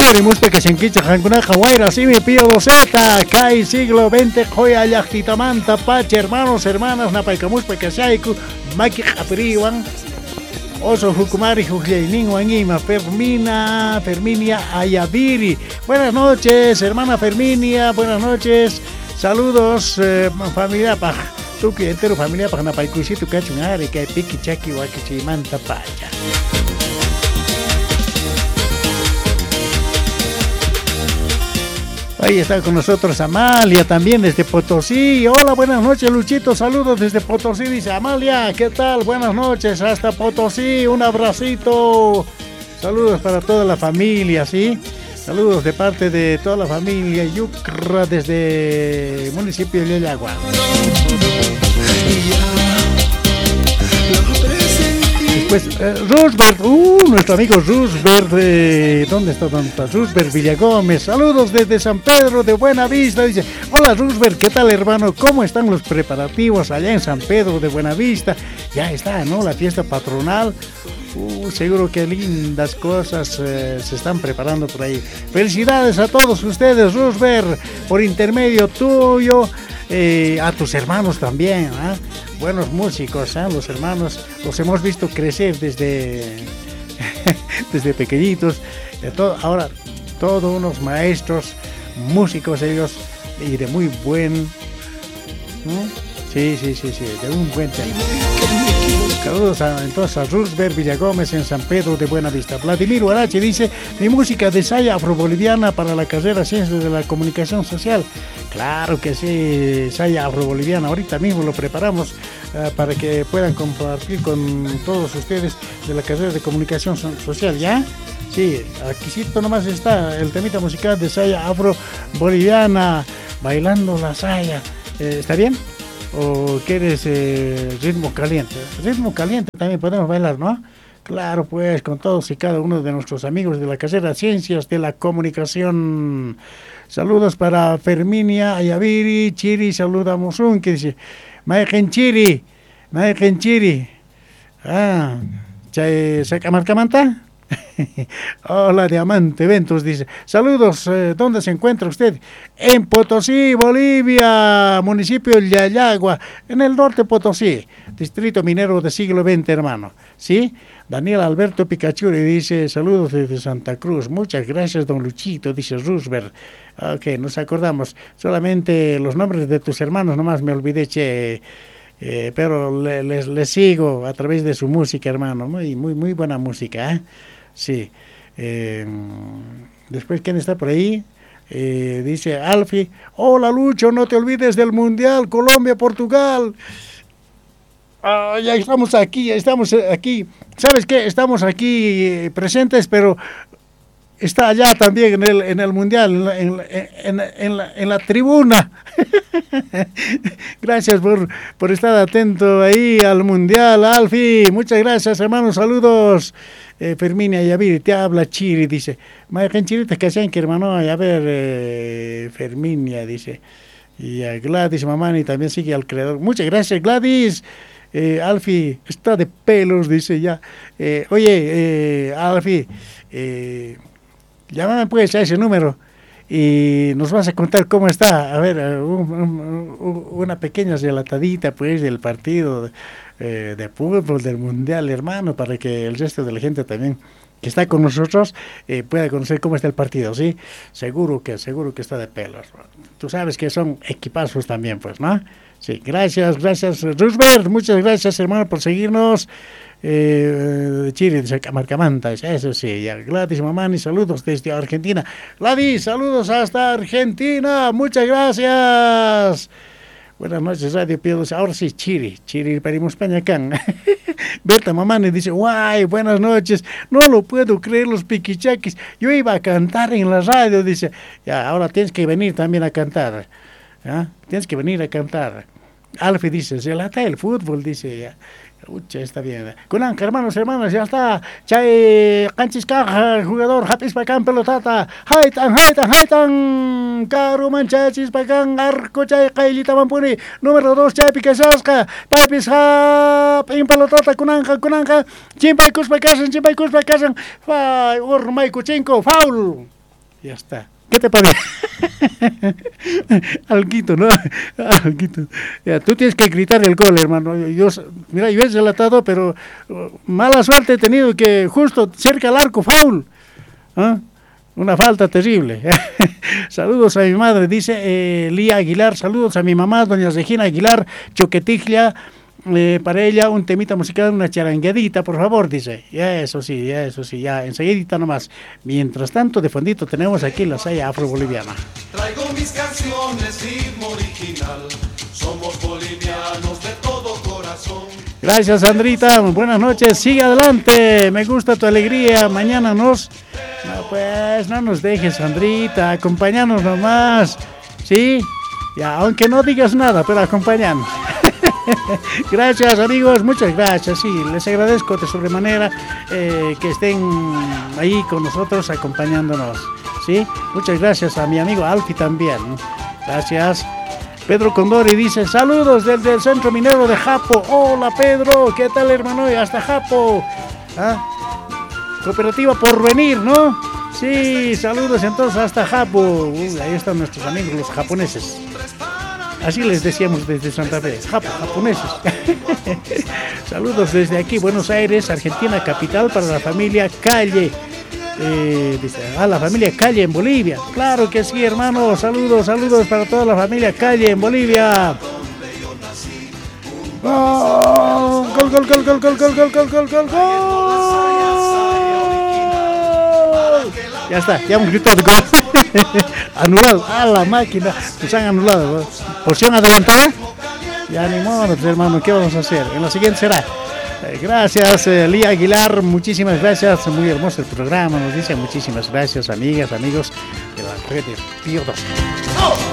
Perimuspe que se enquicha Jancunaja Guaira, Simi Pío Doseta, Kai siglo XX, Joya Yachtitamanta, Pache, hermanos, hermanas, Napaicamuspe que Saiku, Maki Japiriwan, Oso Jukumari, Jujainin, Wanima, Ferminia Ayaviri. Buenas noches, hermana Ferminia, buenas noches, saludos, familia Paj, tu que entero familia Paj, Napaicusi, tu cachunare, que piqui chaki, Wakichimanta Pacha. Ahí está con nosotros Amalia también desde Potosí. Hola, buenas noches Luchito, saludos desde Potosí, dice Amalia, ¿qué tal? Buenas noches hasta Potosí, un abracito. Saludos para toda la familia, ¿sí? Saludos de parte de toda la familia Yucra desde el municipio de Yayagua. Pues Roosevelt, nuestro amigo Roosevelt, ¿dónde está? Roosevelt Villagómez, saludos desde San Pedro de Buenavista, dice, hola Roosevelt, ¿qué tal hermano? ¿Cómo están los preparativos allá en San Pedro de Buenavista? Ya está, ¿no? La fiesta patronal, seguro que lindas cosas se están preparando por ahí. Felicidades a todos ustedes, Roosevelt, por intermedio tuyo, a tus hermanos también, ¿eh? Buenos músicos, ¿eh? Los hermanos los hemos visto crecer desde pequeñitos, ahora todos unos maestros, músicos ellos, y de muy buen, sí, de un buen tema. Saludos entonces a Roosevelt Villagómez en San Pedro de Buenavista. Vladimir Huarache dice, mi música de saya afroboliviana para la carrera Ciencias de la Comunicación Social. Claro que sí, saya afroboliviana, ahorita mismo lo preparamos para que puedan compartir con todos ustedes de la carrera de Comunicación Social, ¿ya? Sí, aquícito nomás está el temita musical de saya afroboliviana, bailando la saya, ¿está bien? ¿O quieres ritmo caliente? Ritmo caliente también podemos bailar, ¿no? Claro, pues, con todos y cada uno de nuestros amigos de la carrera Ciencias de la Comunicación. Saludos para Ferminia Ayaviri, Chiri, saludamos un que dice, Maejen Chiri. ¿Sacamarcamanta? Hola Diamante Ventos dice, saludos, ¿dónde se encuentra usted? En Potosí, Bolivia, municipio de Yayagua, en el norte de Potosí, distrito minero del siglo XX, hermano, ¿sí? Daniel Alberto Picachuri dice, saludos desde Santa Cruz, muchas gracias don Luchito, dice Roosevelt. Ok, nos acordamos, solamente los nombres de tus hermanos nomás me olvidé, che. Pero les sigo a través de su música, hermano, muy buena música, ¿eh? Sí. Después, ¿quién está por ahí? Dice Alfie, hola Lucho, no te olvides del Mundial, Colombia, Portugal. Ya estamos aquí. ¿Sabes qué? Estamos aquí presentes, pero está allá también en el Mundial, en la tribuna. Gracias por estar atento ahí al Mundial, Alfi. Muchas gracias, hermanos. Saludos. Ferminia Yaviri, te habla Chiri, dice. Mayan Chirita, que hacen que hermano, a ver, Ferminia, dice. Y a Gladys Mamani también sigue al creador. Muchas gracias, Gladys. Alfi está de pelos, dice ya. Oye, Alfi, llámame pues a ese número y nos vas a contar cómo está. A ver, una pequeña relatadita pues del partido de fútbol del Mundial, hermano, para que el resto de la gente también que está con nosotros pueda conocer cómo está el partido, ¿sí? Seguro que está de pelos. Tú sabes que son equipazos también, pues, ¿no? Sí, gracias, Roosevelt, muchas gracias, hermano, por seguirnos. Chile, de Camarcamanta, eso sí, ya. Gladys Mamani, saludos desde Argentina. Gladys, saludos hasta Argentina, muchas gracias. Buenas noches, Radio Piedos. Ahora sí, Chiri, parimos Pañacán. Berta Mamani dice, guay, buenas noches. No lo puedo creer, los piquichaquis. Yo iba a cantar en la radio, dice. Ya, ahora tienes que venir también a cantar. ¿Ya? Tienes que venir a cantar. Alfie dice, se lata el fútbol, dice ya. Ucha, está bien. Kunanka, hermanos, ya está. Chay, Canchiscaja, jugador, Japis Pacán, pelotata. Haitan. Caro Manchachis Pacán, Arco, Chay, Kailita Mampuni. Número 2, Chay, Picasaska. Papis, en pelotata, Kunanka. Chimpay Cuspacasan. Fai, Urmay Cuchinko, foul. Ya está. ¿Qué te parece? Alguito, ¿no? Alguito. Ya, tú tienes que gritar el gol, hermano. Mira, yo he relatado, pero mala suerte he tenido que justo cerca al arco, foul. ¿Ah? Una falta terrible. Saludos a mi madre, dice Lía Aguilar. Saludos a mi mamá, doña Regina Aguilar, Choquetiglia. Para ella un temita musical, una charanguedita, por favor, dice. Ya eso sí, ya enseguidita nomás. Mientras tanto, de fondito tenemos aquí la saya afro-boliviana. Traigo mis canciones, ritmo original. Somos bolivianos de todo corazón. Gracias, Sandrita. Buenas noches. Sigue adelante. Me gusta tu alegría. Mañana nos... No, pues, no nos dejes, Sandrita. Acompáñanos nomás. ¿Sí? Ya, aunque no digas nada, pero acompáñanos. Gracias, amigos, muchas gracias. Sí, les agradezco de sobremanera que estén ahí con nosotros acompañándonos. Sí, muchas gracias a mi amigo Alfi también. Gracias. Pedro Condori dice: saludos desde el centro minero de Japo. Hola, Pedro, ¿qué tal, hermano? Hasta Japo. ¿Ah? Cooperativa Porvenir, ¿no? Sí, saludos entonces hasta Japo. Ahí están nuestros amigos los japoneses. Así les decíamos desde Santa Fe, japoneses. Saludos desde aquí, Buenos Aires, Argentina, capital, para la familia Calle. La familia Calle en Bolivia. Claro que sí, hermano. Saludos para toda la familia Calle en Bolivia. ¡Gol! Ya está, ya hemos gritado gol. Anulado, a la máquina, nos han anulado. Porción adelantada. Ya ni modo, hermano, ¿qué vamos a hacer? En la siguiente será. Gracias, Lía Aguilar, muchísimas gracias. Muy hermoso el programa, nos dice. Muchísimas gracias, amigas, amigos de la red de Pío 2.